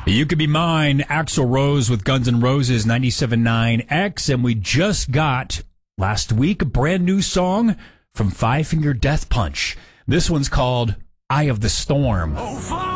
You Could Be Mine, Axl Rose with Guns N' Roses 97.9 X, and we just got, last week, a brand new song from Five Finger Death Punch. This one's called Eye of the Storm.